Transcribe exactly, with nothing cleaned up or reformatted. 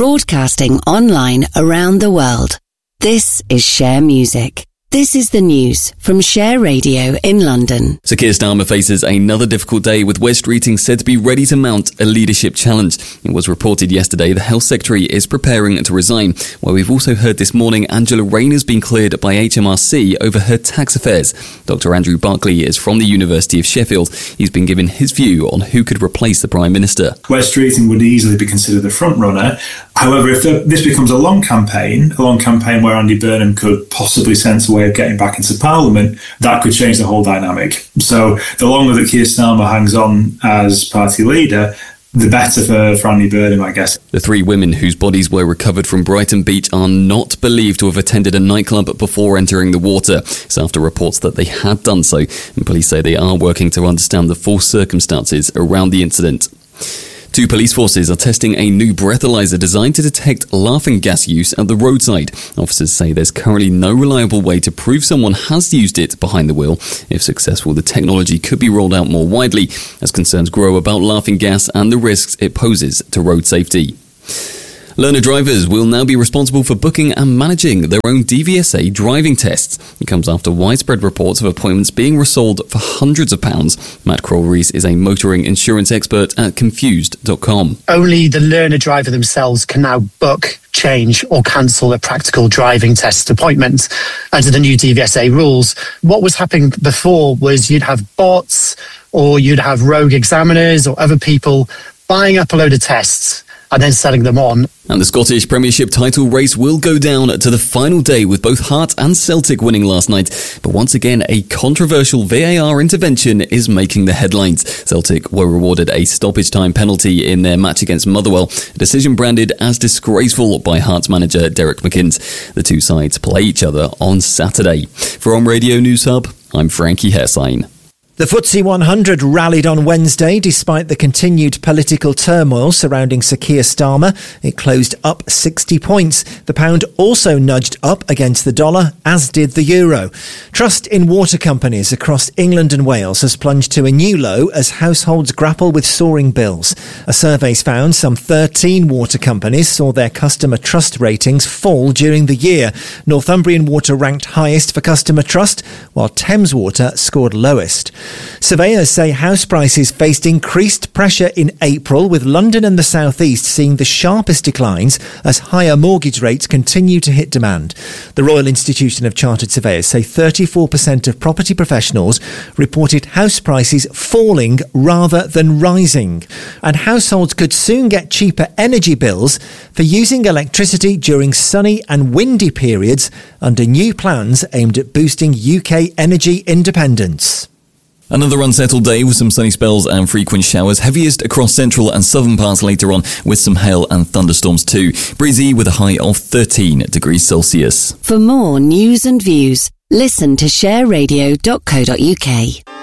broadcasting online around the world. This is Share Music. This is the news from Share Radio in London. Sir Keir Starmer faces another difficult day, with Wes Streeting said to be ready to mount a leadership challenge. It was reported yesterday the Health Secretary is preparing to resign, while we've also heard this morning Angela Rayner's been cleared by H M R C over her tax affairs. Doctor Andrew Barclay is from the University of Sheffield. He's been given his view on who could replace the Prime Minister. Wes Streeting would easily be considered the front runner. However, if the, this becomes a long campaign, a long campaign where Andy Burnham could possibly sense a way of getting back into Parliament, that could change the whole dynamic. So the longer that Keir Starmer hangs on as party leader, the better for, for Andy Burnham, I guess. The three women whose bodies were recovered from Brighton Beach are not believed to have attended a nightclub before entering the water. It's after reports that they had done so, and police say they are working to understand the full circumstances around the incident. Two police forces are testing a new breathalyzer designed to detect laughing gas use at the roadside. Officers say there's currently no reliable way to prove someone has used it behind the wheel. If successful, the technology could be rolled out more widely as concerns grow about laughing gas and the risks it poses to road safety. Learner drivers will now be responsible for booking and managing their own D V S A driving tests. It comes after widespread reports of appointments being resold for hundreds of pounds. Matt Kroll-Rees is a motoring insurance expert at confused dot com. Only the learner driver themselves can now book, change or cancel a practical driving test appointment under the new D V S A rules. What was happening before was you'd have bots or you'd have rogue examiners or other people buying up a load of tests and then selling them on. And the Scottish Premiership title race will go down to the final day, with both Hearts and Celtic winning last night. But once again, a controversial V A R intervention is making the headlines. Celtic were rewarded a stoppage time penalty in their match against Motherwell, a decision branded as disgraceful by Hearts manager Derek McInnes. The two sides play each other on Saturday. From Radio News Hub, I'm Frankie Hersign. The F T S E one hundred rallied on Wednesday despite the continued political turmoil surrounding Sir Keir Starmer. It closed up sixty points. The pound also nudged up against the dollar, as did the euro. Trust in water companies across England and Wales has plunged to a new low as households grapple with soaring bills. A survey's found some thirteen water companies saw their customer trust ratings fall during the year. Northumbrian Water ranked highest for customer trust, while Thames Water scored lowest. Surveyors say house prices faced increased pressure in April, with London and the South East seeing the sharpest declines as higher mortgage rates continue to hit demand. The Royal Institution of Chartered Surveyors say thirty-four percent of property professionals reported house prices falling rather than rising. And households could soon get cheaper energy bills for using electricity during sunny and windy periods under new plans aimed at boosting U K energy independence. Another unsettled day with some sunny spells and frequent showers, heaviest across central and southern parts later on, with some hail and thunderstorms too. Breezy with a high of thirteen degrees Celsius. For more news and views, listen to share radio dot co dot uk.